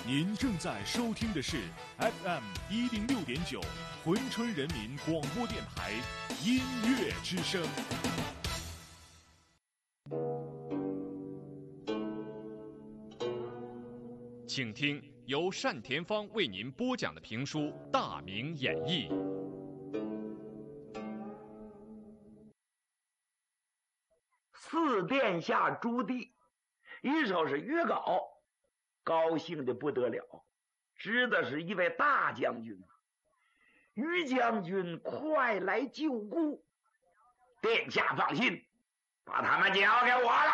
您正在收听的是 FM106.9珲春人民广播电台音乐之声。请听由单田芳为您播讲的评书《大明演义》。 四殿下朱棣一瞅是于皋，高兴的不得了，知道是一位大将军啊！于将军快来救孤，殿下放心，把他们交给我了。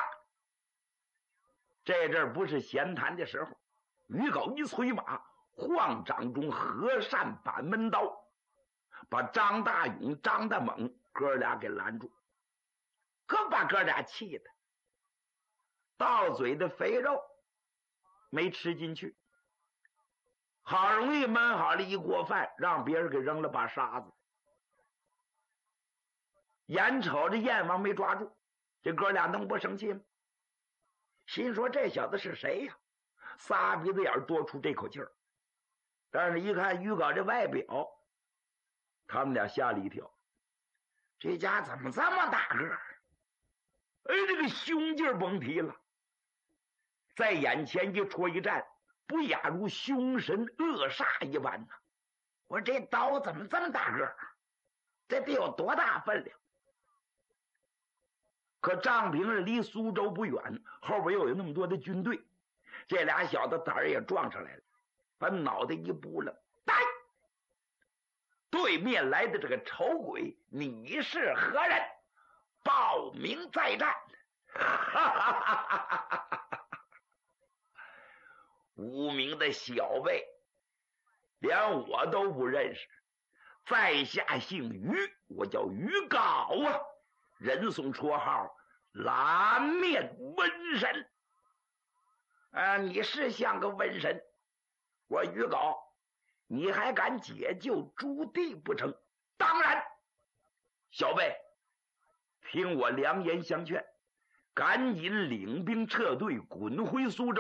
这阵不是闲谈的时候，于皋一催马，晃掌中和善板门刀，把张大勇、张大猛哥俩给拦住，可把哥俩气的到嘴的肥肉没吃进去，好容易焖好了一锅饭，让别人给扔了把沙子。眼瞅着燕王没抓住，这哥俩能不生气吗？心说这小子是谁呀？仨鼻子眼多出这口气儿。但是一看于皋这外表，他们俩吓了一跳，这家怎么这么大个儿？哎，这个胸劲儿甭提了，在眼前一戳一战，不亚如凶神恶煞一般呢。我这刀怎么这么大个儿？这得有多大分量？可丈平离苏州不远，后边又有那么多的军队，这俩小子胆儿也撞上来了，把脑袋一扑棱，呆！对面来的这个丑鬼，你是何人？报名再战！无名的小辈，连我都不认识。在下姓于，我叫于皋啊，人送绰号蓝面瘟神。你是像个瘟神，我于皋，你还敢解救朱棣不成？当然，小辈，听我良言相劝，赶紧领兵撤退，滚回苏州。